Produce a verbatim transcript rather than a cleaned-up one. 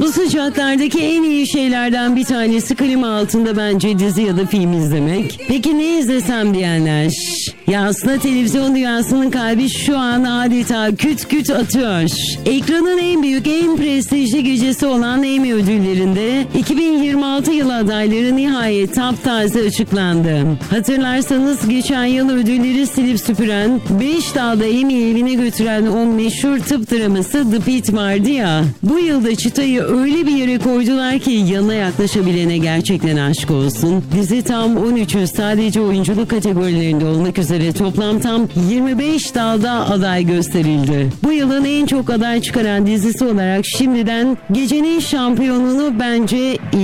Bu sıcaklardaki en iyi şeylerden bir tanesi klima altında bence dizi ya da film izlemek. Peki ne izlesem diyenler? Ya aslında televizyon dünyasının kalbi şu an adeta küt küt atıyor. Ekranın en büyük, en prestijli gecesi olan Emmy ödüllerinde iki bin yirmi altı yılı adayları nihayet taptaze açıklandı. Hatırlarsanız geçen yıl ödülleri silip süpüren, beş dalda Emmy'yi evine götüren o meşhur tıp draması The Pitt vardı ya. Bu yılda çıtayı öyle bir yere koydular ki yanına yaklaşabilene gerçekten aşk olsun. Dizi tam on üç yüz sadece oyunculuk kategorilerinde olmak üzere toplam tam yirmi beş dalda aday gösterildi. Bu yılın en çok aday çıkaran dizisi olarak şimdiden gecenin şampiyonunu bence